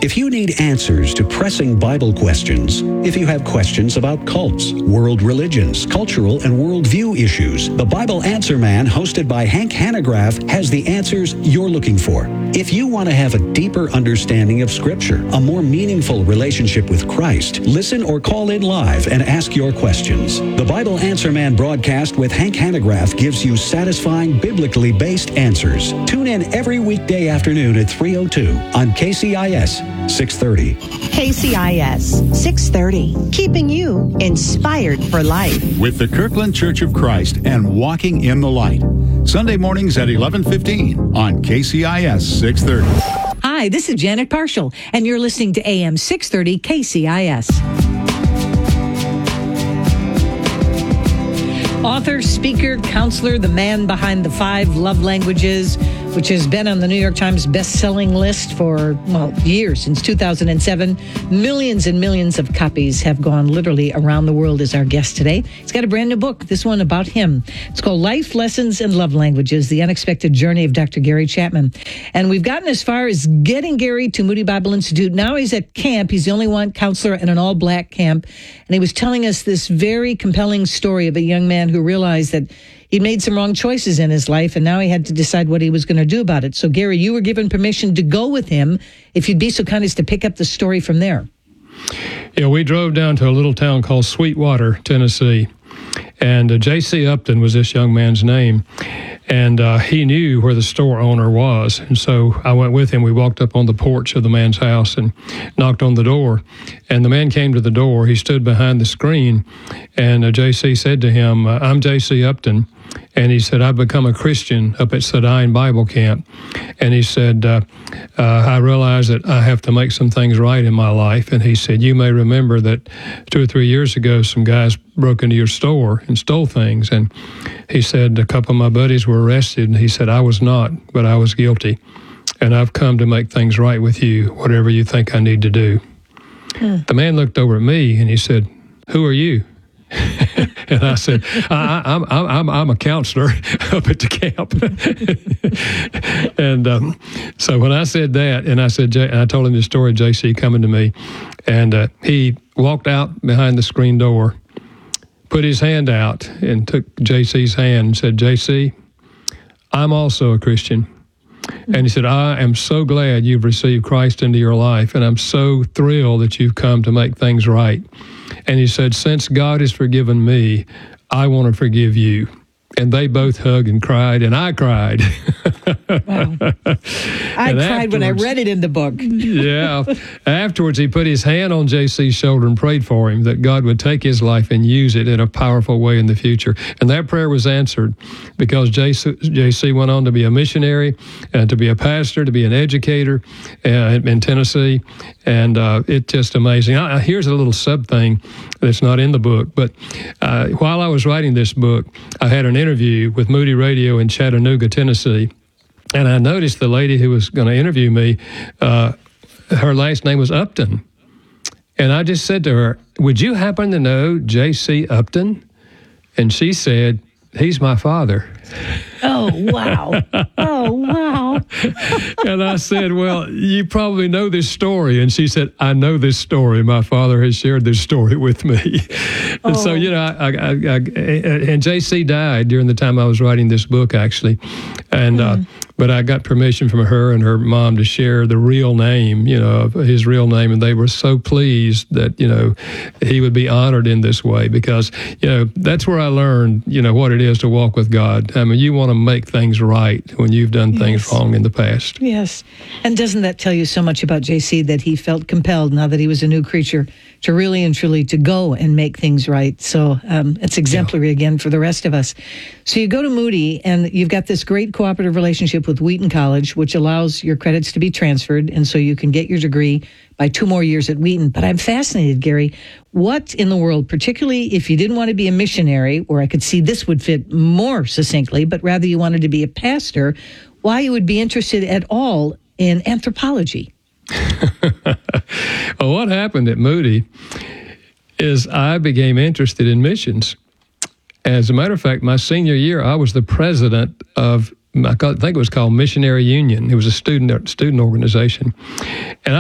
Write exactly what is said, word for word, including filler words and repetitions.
If you need answers to pressing Bible questions, if you have questions about cults, world religions, cultural and worldview issues, the Bible Answer Man, hosted by Hank Hanegraaff, has the answers you're looking for. If you want to have a deeper understanding of Scripture, a more meaningful relationship with Christ, listen or call in live and ask your questions. The Bible Answer Man broadcast with Hank Hanegraaff gives you satisfying, biblically based answers. Tune in every weekday afternoon at three oh two on K C I S six thirty. K C I S six thirty, keeping you inspired for life. With the Kirkland Church of Christ and Walking in the Light. Sunday mornings at eleven fifteen on K C I S six thirty. Hi, this is Janet Parshall, and you're listening to A M six thirty K C I S. Author, speaker, counselor, the man behind the five love languages, which has been on the New York Times best-selling list for, well, years, since two thousand seven. Millions and millions of copies have gone literally around the world, is our guest today. He's got a brand new book, this one about him. It's called Life Lessons in Love Languages, The Unexpected Journey of Doctor Gary Chapman. And we've gotten as far as getting Gary to Moody Bible Institute. Now he's at camp. He's the only one counselor in an all-black camp. And he was telling us this very compelling story of a young man who realized that he made some wrong choices in his life, and now he had to decide what he was going to do about it. So, Gary, you were given permission to go with him. If you'd be so kind as to pick up the story from there. Yeah, we drove down to a little town called Sweetwater, Tennessee, and uh, J C Upton was this young man's name, and uh, he knew where the store owner was, and so I went with him. We walked up on the porch of the man's house and knocked on the door, and the man came to the door. He stood behind the screen, and uh, J C said to him, uh, I'm J C Upton. And he said, I've become a Christian up at Sedine Bible Camp. And he said, uh, uh, I realize that I have to make some things right in my life. And he said, you may remember that two or three years ago, some guys broke into your store and stole things. And he said, a couple of my buddies were arrested. And he said, I was not, but I was guilty. And I've come to make things right with you, whatever you think I need to do. Hmm. The man looked over at me and he said, who are you? And I said, I, I'm, I'm, I'm a counselor up at the camp. And um, so when I said that, and I said, J- and I told him the story of J C coming to me, and uh, he walked out behind the screen door, put his hand out, and took J C's hand and said, J C, I'm also a Christian. And he said, I am so glad you've received Christ into your life, and I'm so thrilled that you've come to make things right. And he said, since God has forgiven me, I want to forgive you. And they both hugged and cried, and I cried. Wow. I And cried when I read it in the book. Yeah. Afterwards, he put his hand on J C's shoulder and prayed for him that God would take his life and use it in a powerful way in the future. And that prayer was answered because J C, J C went on to be a missionary, and to be a pastor, to be an educator uh, in Tennessee. And uh, it's just amazing. I, here's a little sub thing that's not in the book. But uh, while I was writing this book, I had an interview with Moody Radio in Chattanooga, Tennessee. And I noticed the lady who was going to interview me, uh, her last name was Upton. And I just said to her, would you happen to know J C Upton? And she said, he's my father. Oh, wow. Oh, wow. And I said, well, you probably know this story. And she said, I know this story. My father has shared this story with me. Oh. And so, you know, I, I, I, and J C died during the time I was writing this book, actually. And, mm. uh, but I got permission from her and her mom to share the real name, you know, his real name. And they were so pleased that, you know, he would be honored in this way because, you know, that's where I learned, you know, what it is to walk with God. I mean, you want to make things right when you've done yes. things wrong in the past. Yes. And doesn't that tell you so much about J C that he felt compelled, now that he was a new creature, to really and truly to go and make things right? So um, it's exemplary yeah. again for the rest of us. So you go to Moody and you've got this great cooperative relationship with Wheaton College, which allows your credits to be transferred. And so you can get your degree by two more years at Wheaton. But I'm fascinated, Gary, what in the world, particularly if you didn't want to be a missionary, where I could see this would fit more succinctly, but rather you wanted to be a pastor, why you would be interested at all in anthropology? Well, what happened at Moody is I became interested in missions. As a matter of fact, my senior year, I was the president of, I think it was called Missionary Union. It was a student student organization. And